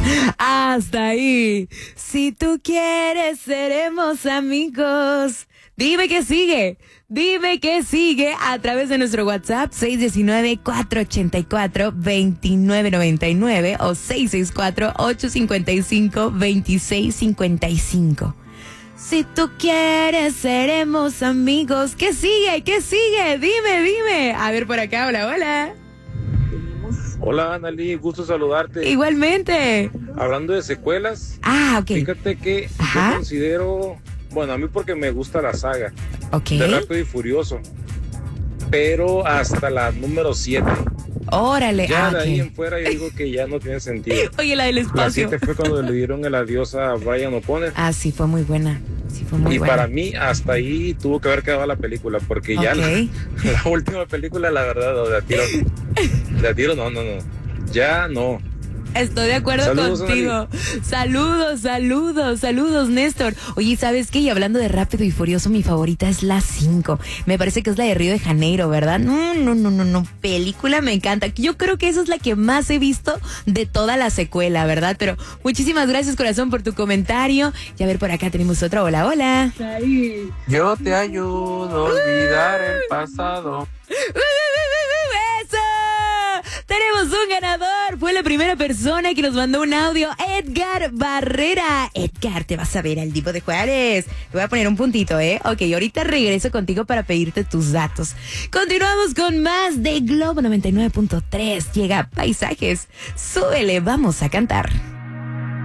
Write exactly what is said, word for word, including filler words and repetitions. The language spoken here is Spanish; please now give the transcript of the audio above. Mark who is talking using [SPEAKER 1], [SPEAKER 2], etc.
[SPEAKER 1] Hasta ahí. Si tú quieres, seremos amigos. Dime qué sigue. Dime qué sigue a través de nuestro WhatsApp seis uno nueve, cuatro ocho cuatro, dos nueve nueve nueve o seis seis cuatro, ocho cinco cinco, dos seis cinco cinco. Si tú quieres, seremos amigos. ¿Qué sigue? ¿Qué sigue? Dime, dime. A ver por acá, hola, hola.
[SPEAKER 2] Hola, Analí, gusto saludarte.
[SPEAKER 1] Igualmente.
[SPEAKER 2] Hablando de secuelas,
[SPEAKER 1] Ah, ok.
[SPEAKER 2] fíjate que
[SPEAKER 1] Ajá.
[SPEAKER 2] yo considero, bueno, a mí porque me gusta la saga
[SPEAKER 1] Ok.
[SPEAKER 2] de Rápido y Furioso, pero hasta la número siete.
[SPEAKER 1] Órale.
[SPEAKER 2] Ya
[SPEAKER 1] ah,
[SPEAKER 2] de ahí
[SPEAKER 1] ok.
[SPEAKER 2] en fuera yo digo que ya no tiene sentido.
[SPEAKER 1] Oye, la del
[SPEAKER 2] La
[SPEAKER 1] espacio.
[SPEAKER 2] siete fue cuando le dieron el adiós a Brian O'Connor.
[SPEAKER 1] Ah, sí, fue muy buena. Sí, fue muy
[SPEAKER 2] Y
[SPEAKER 1] buena.
[SPEAKER 2] para mí hasta ahí tuvo que haber quedado la película, porque ya
[SPEAKER 1] Ok.
[SPEAKER 2] la, la última película, la verdad, de a tiro, de a tiro no, no, no, ya no.
[SPEAKER 1] Estoy de acuerdo
[SPEAKER 2] Saludos,
[SPEAKER 1] contigo. Saludos, saludos, saludos, Néstor. Oye, ¿sabes qué? Y hablando de Rápido y Furioso, mi favorita es la cinco. Me parece que es la de Río de Janeiro, ¿verdad? No, no, no, no, no. Película me encanta. Yo creo que esa es la que más he visto de toda la secuela, ¿verdad? Pero muchísimas gracias, corazón, por tu comentario. Y a ver, por acá tenemos otra. Hola, hola.
[SPEAKER 3] Yo te ayudo a olvidar el pasado.
[SPEAKER 1] ¡Eso! Tenemos un ganador. Fue la primera persona que nos mandó un audio. Edgar Barrera. Edgar, te vas a ver al Divo de Juárez. Te voy a poner un puntito, ¿eh? Ok, ahorita regreso contigo para pedirte tus datos. Continuamos con más de Globo noventa y nueve punto tres. Llega Paisajes. Súbele, vamos a cantar.